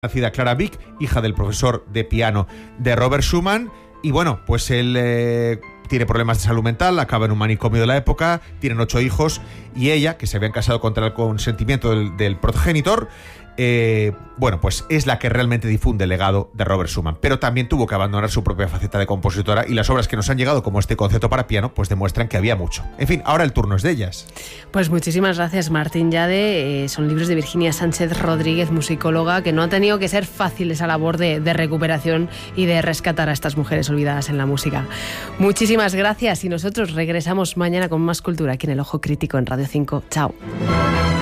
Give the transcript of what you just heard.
nacida Clara Wieck, hija del profesor de piano de Robert Schumann. Y bueno, pues él tiene problemas de salud mental, acaba en un manicomio de la época, tienen 8 hijos, y ella, que se habían casado contra el consentimiento del progenitor, bueno, pues es la que realmente difunde el legado de Robert Schumann. Pero también tuvo que abandonar su propia faceta de compositora, y las obras que nos han llegado, como este concerto para piano, pues demuestran que había mucho. En fin, ahora el turno es de ellas. Pues muchísimas gracias, Martín Llade. Son libros de Virginia Sánchez Rodríguez, musicóloga, que no ha tenido que ser fácil esa labor de recuperación y de rescatar a estas mujeres olvidadas en la música. Muchísimas gracias, y nosotros regresamos mañana con más cultura aquí en El Ojo Crítico en Radio 5. Chao.